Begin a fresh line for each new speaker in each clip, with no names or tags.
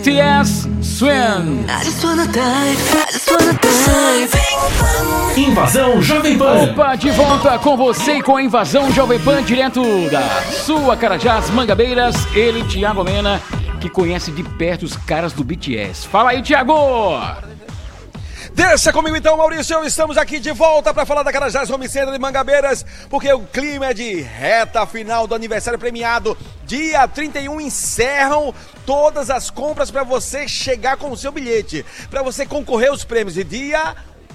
BTS Swim.
Invasão Jovem Pan.
Opa, de volta com você e com a Invasão Jovem Pan, direto da sua Carajás, Mangabeiras. Ele, Thiago Mena, que conhece de perto os caras do BTS. Fala aí, Thiago!
Deixa comigo então, Maurício, estamos aqui de volta para falar da Carajás Home Center de Mangabeiras, porque o clima é de reta final do aniversário premiado. Dia 31 encerram todas as compras para você chegar com o seu bilhete, para você concorrer aos prêmios. E dia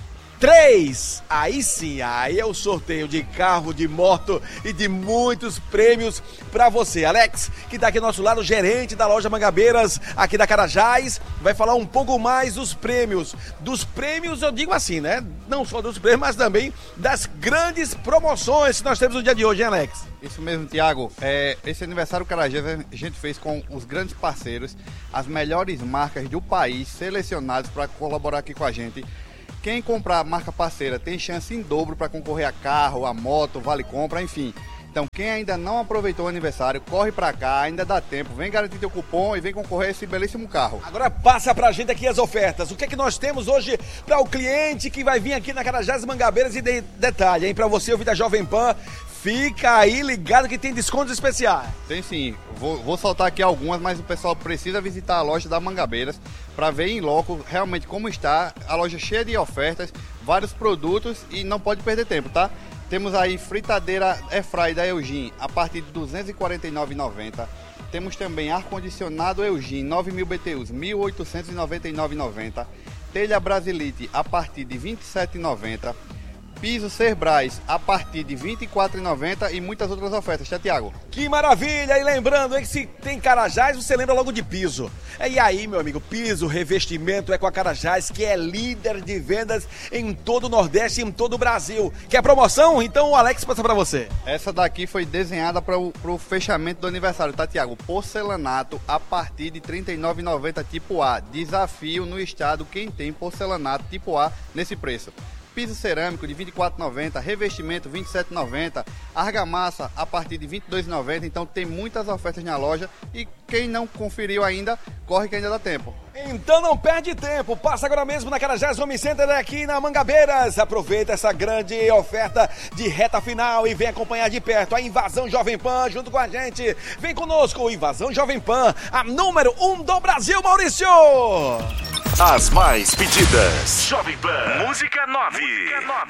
3, aí sim, aí é o sorteio de carro, de moto e de muitos prêmios pra você. Alex, que tá aqui ao nosso lado, gerente da loja Mangabeiras aqui da Carajás, vai falar um pouco mais dos prêmios. Dos prêmios, eu digo assim, né? Não só dos prêmios, mas também das grandes promoções que nós temos no dia de hoje, hein, Alex?
Isso mesmo, Thiago. Esse aniversário Carajás a gente fez com os grandes parceiros, as melhores marcas do país selecionados para colaborar aqui com a gente. Quem comprar marca parceira tem chance em dobro para concorrer a carro, a moto, vale compra, enfim. Então quem ainda não aproveitou o aniversário, corre para cá, ainda dá tempo. Vem garantir teu cupom e vem concorrer a esse belíssimo carro.
Agora passa pra gente aqui as ofertas. O que é que nós temos hoje para o cliente que vai vir aqui na Carajás Mangabeiras? E detalhe, hein, para você ouvir da Jovem Pan, fica aí ligado que tem descontos especiais.
Tem sim, vou soltar aqui algumas, mas o pessoal precisa visitar a loja da Mangabeiras para ver em loco realmente como está a loja, cheia de ofertas, vários produtos e não pode perder tempo, tá? Temos aí fritadeira Airfry da Elgin a partir de R$ 249,90. Temos também ar-condicionado Elgin 9.000 BTUs, R$ 1.899,90. Telha Brasilite a partir de R$ 27,90. Piso Cerbrais a partir de R$ 24,90 e muitas outras ofertas, tá, Thiago?
Que maravilha! E lembrando, hein, que se tem Carajás, você lembra logo de piso. E aí, meu amigo, piso, revestimento é com a Carajás, que é líder de vendas em todo o Nordeste e em todo o Brasil. Quer promoção? Então o Alex passa pra você.
Essa daqui foi desenhada para o fechamento do aniversário, tá, Thiago? Porcelanato a partir de R$ 39,90 tipo A. Desafio no estado quem tem porcelanato tipo A nesse preço. Piso cerâmico de R$ 24,90, revestimento R$ 27,90, argamassa a partir de R$ 22,90, então tem muitas ofertas na loja e quem não conferiu ainda, corre que ainda dá tempo.
Então não perde tempo, passa agora mesmo na Carajás Home Center aqui na Mangabeiras, aproveita essa grande oferta de reta final e vem acompanhar de perto a Invasão Jovem Pan junto com a gente. Vem conosco, Invasão Jovem Pan, a número 1 do Brasil, Maurício!
As mais pedidas. Jovem Pan. Música 9.